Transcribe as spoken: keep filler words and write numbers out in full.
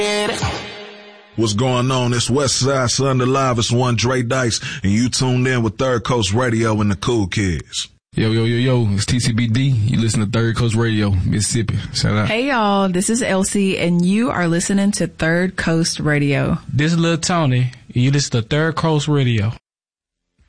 What's going on? It's Westside Sunday Live. It's one Dre Dice, and you tuned in with Third Coast Radio and the Cool Kids. Yo, yo, yo, yo, it's T C B D. You listen to Third Coast Radio, Mississippi. Shout out. Hey, y'all, this is Elsie, and you are listening to Third Coast Radio. This is Lil Tony, and you listen to Third Coast Radio.